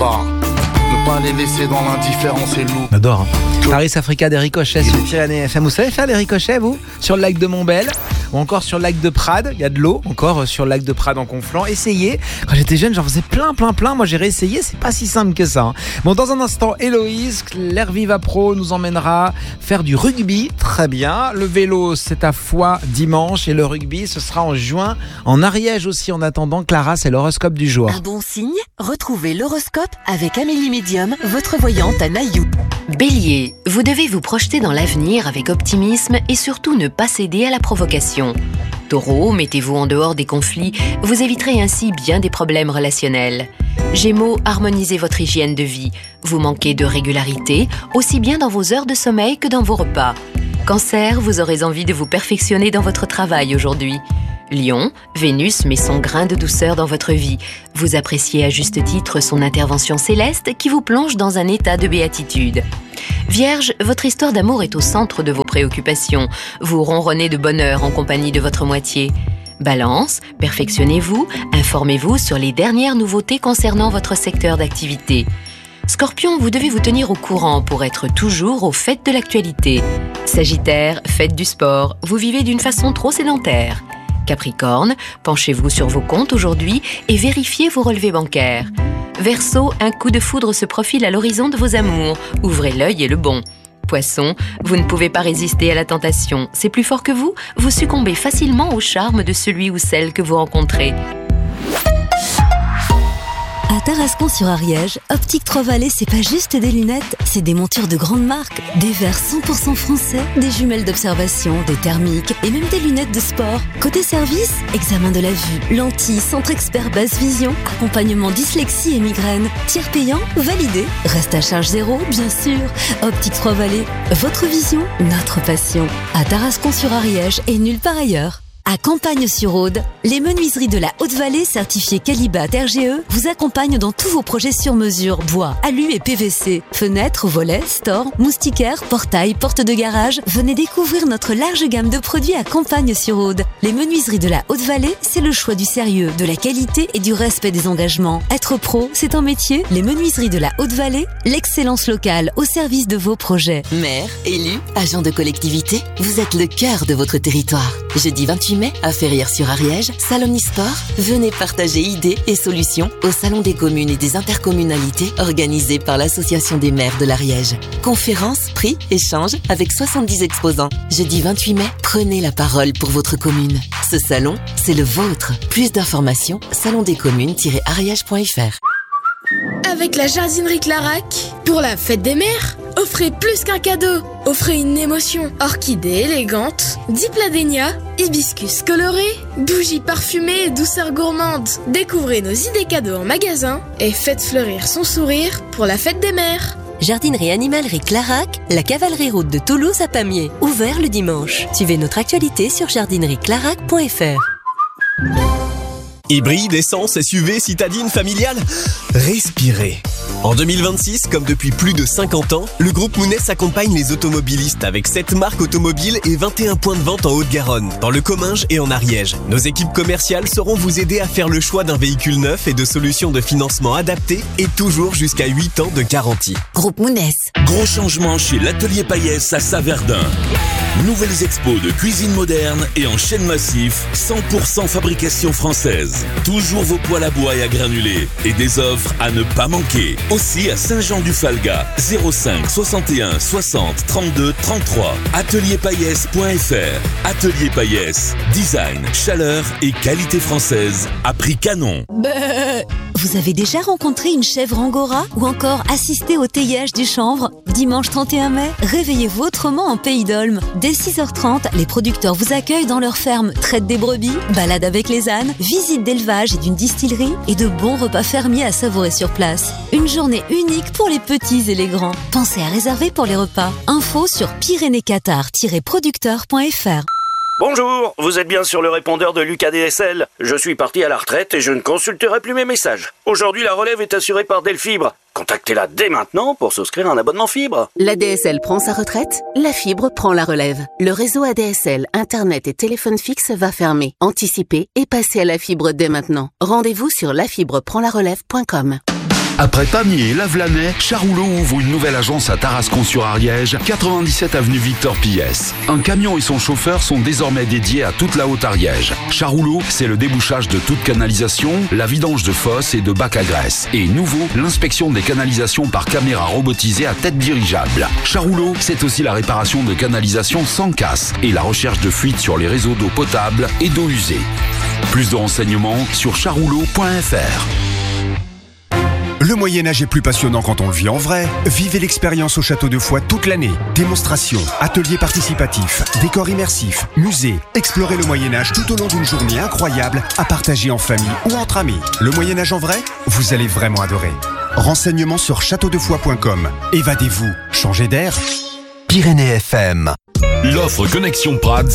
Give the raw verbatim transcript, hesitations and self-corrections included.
Ne pas les laisser dans l'indifférence et le loup. On adore. Hein. Paris Africa des ricochets sur Pyrénées F M. Vous savez faire des ricochets, vous ? Sur le lac de Montbel ou encore sur le lac de Prades. Il y a de l'eau encore sur le lac de Prades en Conflans. Essayez. Quand j'étais jeune, j'en faisais plein, plein, plein. Moi, j'ai réessayé. C'est pas si simple que ça. Hein. Bon, dans un instant, Héloïse, l'Air Viva Pro nous emmènera faire du rugby. Très bien. Le vélo, c'est à Foix dimanche. Et le rugby, ce sera en juin. En Ariège aussi. En attendant, Clara, c'est l'horoscope du jour. Un bon signe ? Retrouvez l'horoscope avec Amélie Médium, votre voyante à Naïou. Bélier, vous devez vous projeter dans l'avenir avec optimisme et surtout ne pas céder à la provocation. Taureau, mettez-vous en dehors des conflits, vous éviterez ainsi bien des problèmes relationnels. Gémeaux, harmonisez votre hygiène de vie. Vous manquez de régularité, aussi bien dans vos heures de sommeil que dans vos repas. Cancer, vous aurez envie de vous perfectionner dans votre travail aujourd'hui. Lion, Vénus met son grain de douceur dans votre vie. Vous appréciez à juste titre son intervention céleste qui vous plonge dans un état de béatitude. Vierge, votre histoire d'amour est au centre de vos préoccupations. Vous ronronnez de bonheur en compagnie de votre moitié. Balance, perfectionnez-vous, informez-vous sur les dernières nouveautés concernant votre secteur d'activité. Scorpion, vous devez vous tenir au courant pour être toujours au fait de l'actualité. Sagittaire, faites du sport, vous vivez d'une façon trop sédentaire. Capricorne, penchez-vous sur vos comptes aujourd'hui et vérifiez vos relevés bancaires. Verseau, un coup de foudre se profile à l'horizon de vos amours. Ouvrez l'œil et le bon. Poisson, vous ne pouvez pas résister à la tentation. C'est plus fort que vous, vous succombez facilement au charme de celui ou celle que vous rencontrez. À Tarascon-sur-Ariège, Optique Trois Vallées, c'est pas juste des lunettes, c'est des montures de grande marque, des verres cent pour cent français, des jumelles d'observation, des thermiques et même des lunettes de sport. Côté service, examen de la vue, lentilles, centre expert basse vision, accompagnement dyslexie et migraine, tiers payant, validé, reste à charge zéro, bien sûr. Optique Trois Vallées, votre vision, notre passion. À Tarascon-sur-Ariège et nulle part ailleurs. À Campagne-sur-Aude, les menuiseries de la Haute-Vallée certifiées Calibat R G E vous accompagnent dans tous vos projets sur mesure, bois, alu et P V C. Fenêtres, volets, stores, moustiquaires, portails, portes de garage. Venez découvrir notre large gamme de produits à Campagne-sur-Aude. Les menuiseries de la Haute-Vallée, c'est le choix du sérieux, de la qualité et du respect des engagements. Être pro, c'est un métier. Les menuiseries de la Haute-Vallée, l'excellence locale au service de vos projets. Maire, élu, agent de collectivité, vous êtes le cœur de votre territoire. Jeudi vingt-huit mai, à Ferrières-sur-Ariège, Salonisport, venez partager idées et solutions au Salon des communes et des intercommunalités organisé par l'Association des maires de l'Ariège. Conférences, prix, échanges avec soixante-dix exposants. Jeudi vingt-huit mai, prenez la parole pour votre commune. Ce salon, c'est le vôtre. Plus d'informations, salon des communes tiret ariège point f r. Avec la jardinerie Clarac, pour la fête des mères, offrez plus qu'un cadeau. Offrez une émotion. Orchidées élégantes, dipladénia, hibiscus colorés, bougies parfumées et douceurs gourmandes. Découvrez nos idées cadeaux en magasin et faites fleurir son sourire pour la fête des mères. Jardinerie Animalerie Clarac, la cavalerie route de Toulouse à Pamiers. Ouvert le dimanche. Suivez notre actualité sur jardinerie clarac point f r. Hybride, essence, S U V, citadine, familiale ? Respirez. En deux mille vingt-six, comme depuis plus de cinquante ans, le groupe Mounès accompagne les automobilistes avec sept marques automobiles et vingt et un points de vente en Haute-Garonne, dans le Comminges et en Ariège. Nos équipes commerciales sauront vous aider à faire le choix d'un véhicule neuf et de solutions de financement adaptées et toujours jusqu'à huit ans de garantie. Groupe Mounès. Gros changement chez l'Atelier Payès à Saverdun. Nouvelles expos de cuisine moderne et en chaîne massif, cent pour cent fabrication française. Toujours vos poêles à bois et à granulés et des offres à ne pas manquer. Aussi à Saint-Jean-du-Falga, zéro cinq soixante et un soixante trente-deux trente-trois. atelier payès point f r. Atelier Payès, design, chaleur et qualité française à prix canon. Bah. Vous avez déjà rencontré une chèvre angora ou encore assisté au théiage du chanvre ? Dimanche trente et un mai, réveillez-vous autrement en Pays d'Olme. Dès six heures trente, les producteurs vous accueillent dans leur ferme, traitent des brebis, balade avec les ânes, visite d'élevage et d'une distillerie et de bons repas fermiers à savourer sur place. Une journée unique pour les petits et les grands. Pensez à réserver pour les repas. Info sur pyrénées qatar tiret producteur point f r. Bonjour, vous êtes bien sur le répondeur de Lucas D S L. Je suis parti à la retraite et je ne consulterai plus mes messages. Aujourd'hui, la relève est assurée par Delfibre. Contactez-la dès maintenant pour souscrire un abonnement fibre. La D S L prend sa retraite, la fibre prend la relève. Le réseau A D S L, Internet et téléphone fixe va fermer. Anticipez et passez à la fibre dès maintenant. Rendez-vous sur la fibre prend la relève point com. Après Pamiers et Lavelanet, Charrouleau ouvre une nouvelle agence à Tarascon-sur-Ariège, quatre-vingt-dix-sept avenue Victor Piès. Un camion et son chauffeur sont désormais dédiés à toute la Haute-Ariège. Charrouleau, c'est le débouchage de toute canalisation, la vidange de fosses et de bacs à graisse. Et nouveau, l'inspection des canalisations par caméra robotisée à tête dirigeable. Charrouleau, c'est aussi la réparation de canalisations sans casse et la recherche de fuites sur les réseaux d'eau potable et d'eau usée. Plus de renseignements sur charrouleau point f r. Le Moyen-Âge est plus passionnant quand on le vit en vrai. Vivez l'expérience au Château de Foix toute l'année. Démonstrations, ateliers participatifs, décors immersifs, musées. Explorez le Moyen-Âge tout au long d'une journée incroyable à partager en famille ou entre amis. Le Moyen-Âge en vrai, vous allez vraiment adorer. Renseignements sur château de foix point com. Évadez-vous, changez d'air. Pyrénées F M. L'offre Connexion Prades